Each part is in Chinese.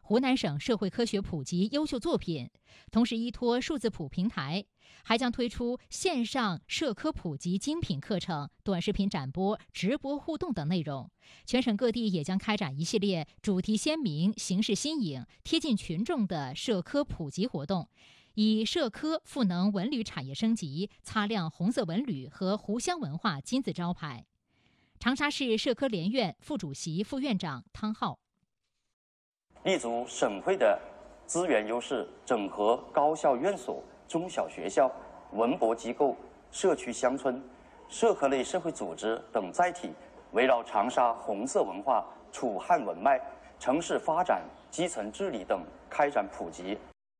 湖南省社会科学普及优秀作品，同时依托数字普平台，还将推出线上社科普及精品课程、短视频展播、直播互动等内容。全省各地也将开展一系列主题鲜明、形式新颖、贴近群众的社科普及活动，以社科赋能文旅产业升级，擦亮红色文旅和湖湘文化金字招牌。长沙市社科联院副主席、副院长汤浩。 立足省会的资源优势，整合高校院所、中小学校、文博机构、社区乡村、社科类社会组织等载体，围绕长沙红色文化、楚汉文脉、城市发展、基层治理等开展普及。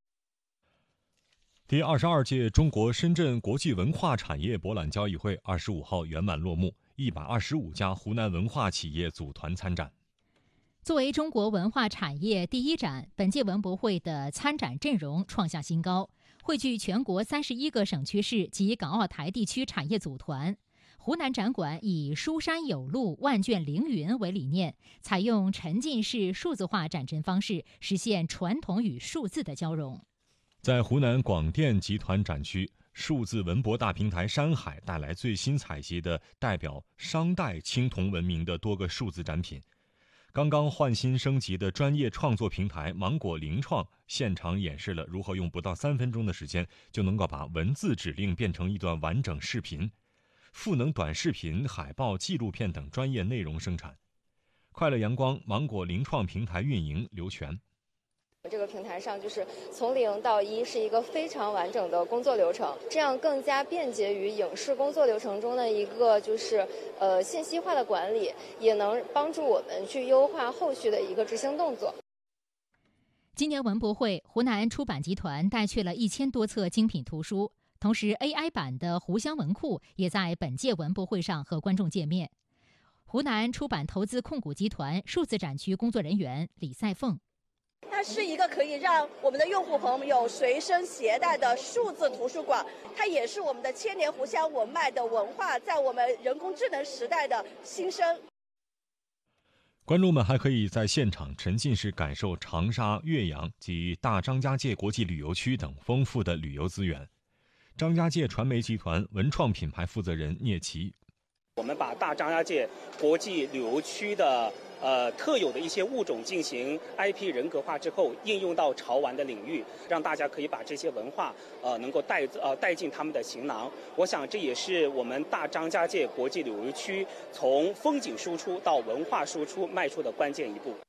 第22届中国深圳国际文化产业博览交易会25号圆满落幕，125家湖南文化企业组团参展。 作为中国文化产业第一展，本届文博会的参展阵容创下新高，汇聚全国31个省区市及港澳台地区产业组团。湖南展馆以书山有路、万卷凌云为理念，采用沉浸式数字化展陈方式，实现传统与数字的交融。 在湖南广电集团展区，数字文博大平台山海带来最新采集的代表商代青铜文明的多个数字展品。刚刚换新升级的专业创作平台芒果灵创现场演示了如何用不到3分钟的时间就能够把文字指令变成一段完整视频，赋能短视频、海报、纪录片等专业内容生产。快乐阳光芒果灵创平台运营刘全。 这个平台上就是从0到1是一个非常完整的工作流程，这样更加便捷于影视工作流程中的一个信息化的管理，也能帮助我们去优化后续的一个执行动作。 今年文博会，湖南出版集团带去了1000多册精品图书，同时 AI 版的湖湘文库也在本届文博会上和观众见面。湖南出版投资控股集团数字展区工作人员李赛凤。 它是一个可以让我们的用户朋友随身携带的数字图书馆，它也是我们的千年湖湘文脉的文化在我们人工智能时代的新生。 观众们还可以在现场沉浸式感受长沙、岳阳及大张家界国际旅游区等丰富的旅游资源。张家界传媒集团文创品牌负责人聂奇： 我们把大张家界国际旅游区的特有的一些物种进行 IP 人格化之后，应用到潮玩的领域，让大家可以把这些文化能够带进他们的行囊。我想这也是我们大张家界国际旅游区从风景输出到文化输出迈出的关键一步。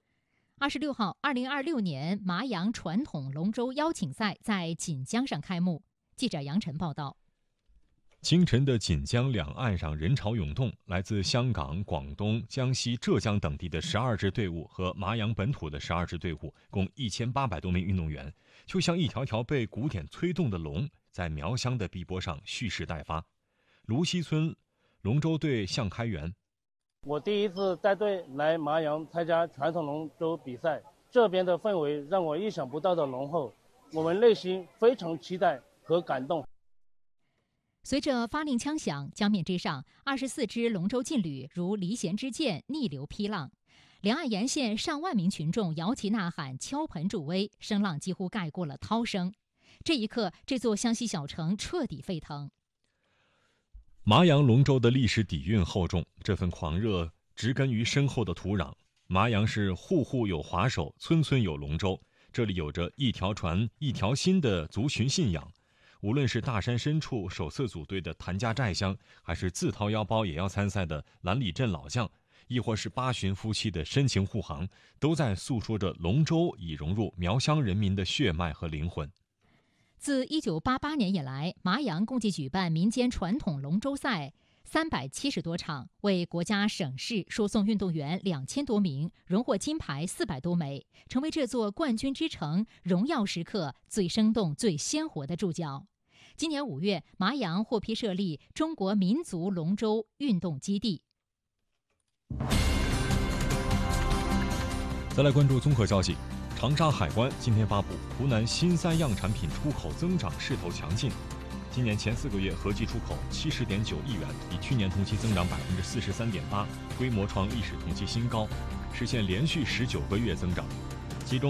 26号，2026年麻阳传统龙舟邀请赛在锦江上开幕。记者杨晨报道。 清晨的锦江两岸上人潮涌动，来自香港、广东、江西、浙江等地的12支队伍和麻阳本土的12支队伍，共1800多名运动员，就像一条条被鼓点催动的龙，在苗乡的碧波上蓄势待发。芦溪村龙舟队向开元： 我第一次带队来麻阳参加传统龙舟比赛，这边的氛围让我意想不到的浓厚，我们内心非常期待和感动。 随着发令枪响，江面之上24支龙舟劲旅如离弦之箭逆流劈浪，两岸沿线上万名群众摇旗呐喊、敲盆助威，声浪几乎盖过了涛声。这一刻，这座湘西小城彻底沸腾。 麻阳龙舟的历史底蕴厚重，这份狂热植根于深厚的土壤。麻阳是户户有滑手，村村有龙舟，这里有着一条船一条心的族群信仰。无论是大山深处首次组队的谭家寨乡，还是自掏腰包也要参赛的兰里镇老将，亦或是八旬夫妻的深情护航，都在诉说着龙舟已融入苗乡人民的血脉和灵魂。 自1988年以来，麻阳共计举办民间传统龙舟赛370多场，为国家省市输送运动员2000多名，荣获金牌400多枚，成为这座冠军之城荣耀时刻最生动、最鲜活的注脚。今年5月，麻阳获批设立中国民族龙舟运动基地。 再来关注综合消息，长沙海关今天发布，湖南新3样产品出口增长势头强劲。今年前4个月合计出口70.9亿元，比去年同期增长43.8%，规模创历史同期新高，实现连续19个月增长。